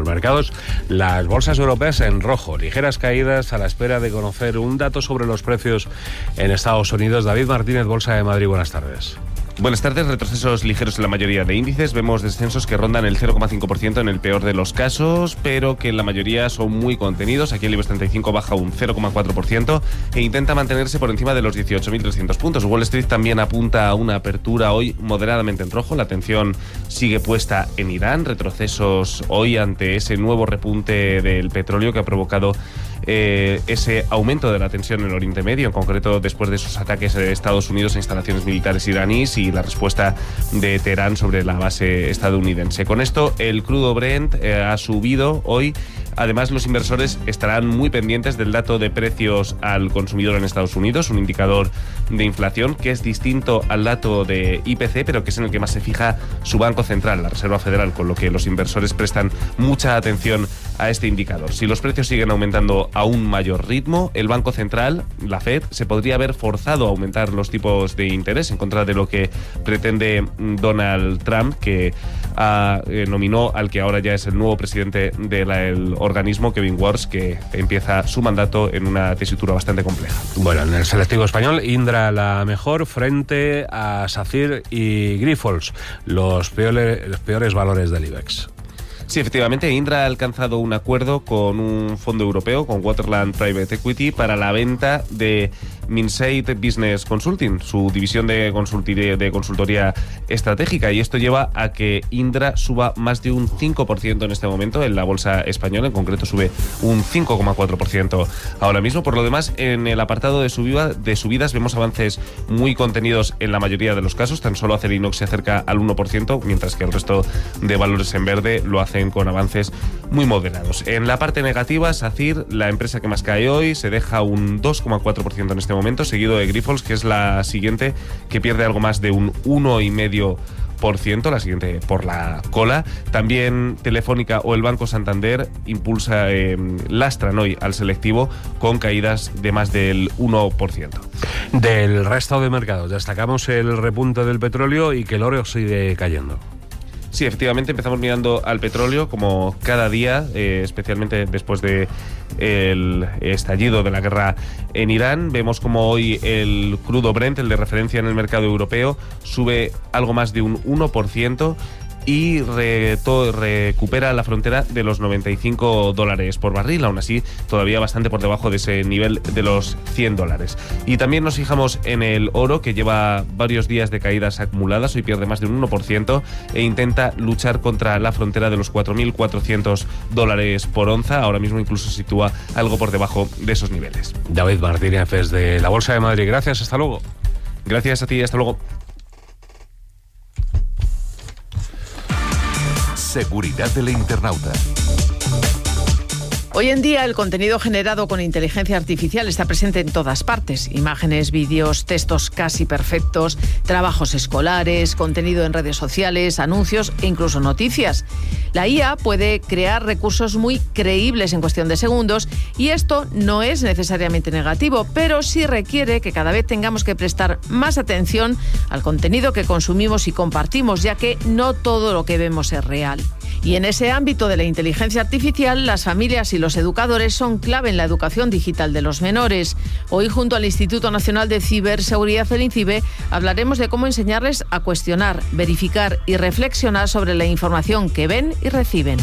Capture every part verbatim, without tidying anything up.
los mercados, las bolsas europeas en rojo, ligeras caídas a la espera de conocer un dato sobre los precios en Estados Unidos. David Martínez, Bolsa de Madrid, buenas tardes. Buenas tardes. Retrocesos ligeros en la mayoría de índices. Vemos descensos que rondan el cero coma cinco por ciento en el peor de los casos, pero que en la mayoría son muy contenidos. Aquí el IBEX treinta y cinco baja un cero coma cuatro por ciento e intenta mantenerse por encima de los dieciocho mil trescientos puntos. Wall Street también apunta a una apertura hoy moderadamente en rojo. La atención sigue puesta en Irán. Retrocesos hoy ante ese nuevo repunte del petróleo que ha provocado Eh, ese aumento de la tensión en el Oriente Medio, en concreto después de esos ataques de Estados Unidos a instalaciones militares iraníes y la respuesta de Teherán sobre la base estadounidense. Con esto, el crudo Brent eh, ha subido hoy. Además, los inversores estarán muy pendientes del dato de precios al consumidor en Estados Unidos, un indicador de inflación que es distinto al dato de I P C, pero que es en el que más se fija su Banco Central, la Reserva Federal, con lo que los inversores prestan mucha atención a este indicador. Si los precios siguen aumentando a un mayor ritmo, el Banco Central, la Fed, se podría haber forzado a aumentar los tipos de interés en contra de lo que pretende Donald Trump, que ha, eh, nominó al que ahora ya es el nuevo presidente del organismo, Kevin Warsh, que empieza su mandato en una tesitura bastante compleja. Bueno, en el selectivo español, Indra la mejor frente a SACIR y Grifols, los peores, los peores valores del IBEX. Sí, efectivamente, Indra ha alcanzado un acuerdo con un fondo europeo, con Waterland Private Equity, para la venta de Minsait Business Consulting, su división de consultoría, de consultoría estratégica, y esto lleva a que Indra suba más de un cinco por ciento en este momento en la bolsa española. En concreto sube un cinco coma cuatro por ciento ahora mismo. Por lo demás, en el apartado de, subida, de subidas vemos avances muy contenidos en la mayoría de los casos. Tan solo Acerinox se acerca al uno por ciento, mientras que el resto de valores en verde lo hacen con avances muy moderados. En la parte negativa, SACIR, la empresa que más cae hoy, se deja un dos coma cuatro por ciento en este momento, seguido de Grifols, que es la siguiente, que pierde algo más de un uno coma cinco por ciento, la siguiente por la cola. También Telefónica o el Banco Santander impulsa, eh, lastran hoy al selectivo con caídas de más del uno por ciento. Del resto de mercados, destacamos el repunte del petróleo y que el oro sigue cayendo. Sí, efectivamente, empezamos mirando al petróleo como cada día, eh, especialmente después de el estallido de la guerra en Irán. Vemos como hoy el crudo Brent, el de referencia en el mercado europeo, sube algo más de un uno por ciento y reto, recupera la frontera de los noventa y cinco dólares por barril, aún así todavía bastante por debajo de ese nivel de los cien dólares. Y también nos fijamos en el oro, que lleva varios días de caídas acumuladas, hoy pierde más de un uno por ciento e intenta luchar contra la frontera de los cuatro mil cuatrocientos dólares por onza, ahora mismo incluso se sitúa algo por debajo de esos niveles. David Martínez desde la Bolsa de Madrid, gracias, hasta luego. Gracias a ti, hasta luego. Seguridad del internauta. Hoy en día el contenido generado con inteligencia artificial está presente en todas partes. Imágenes, vídeos, textos casi perfectos, trabajos escolares, contenido en redes sociales, anuncios e incluso noticias. La I A puede crear recursos muy creíbles en cuestión de segundos y esto no es necesariamente negativo, pero sí requiere que cada vez tengamos que prestar más atención al contenido que consumimos y compartimos, ya que no todo lo que vemos es real. Y en ese ámbito de la inteligencia artificial, las familias y los educadores son clave en la educación digital de los menores. Hoy, junto al Instituto Nacional de Ciberseguridad, el INCIBE, hablaremos de cómo enseñarles a cuestionar, verificar y reflexionar sobre la información que ven y reciben.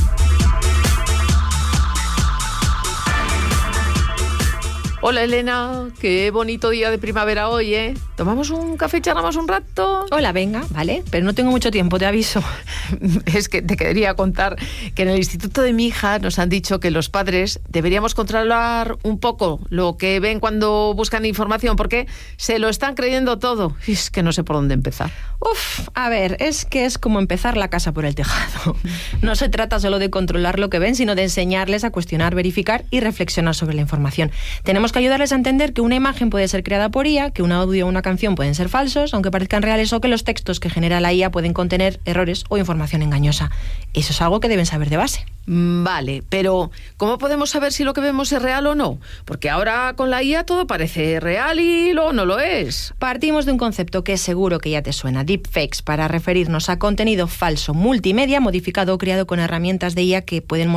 Hola Elena, qué bonito día de primavera hoy, ¿eh? ¿Tomamos un café y charlamos un rato? Hola, venga, vale, pero no tengo mucho tiempo, te aviso. Es que te quería contar que en el instituto de mi hija nos han dicho que los padres deberíamos controlar un poco lo que ven cuando buscan información, porque se lo están creyendo todo. Y es que no sé por dónde empezar. Uf, a ver, es que es como empezar la casa por el tejado. No se trata solo de controlar lo que ven, sino de enseñarles a cuestionar, verificar y reflexionar sobre la información. Tenemos que ayudarles a entender que una imagen puede ser creada por I A, que un audio o una canción pueden ser falsos, aunque parezcan reales, o que los textos que genera la I A pueden contener errores o información engañosa. Eso es algo que deben saber de base. Vale, pero ¿cómo podemos saber si lo que vemos es real o no? Porque ahora con la I A todo parece real y luego no lo es. Partimos de un concepto que seguro que ya te suena, deepfakes, para referirnos a contenido falso multimedia modificado o creado con herramientas de I A que pueden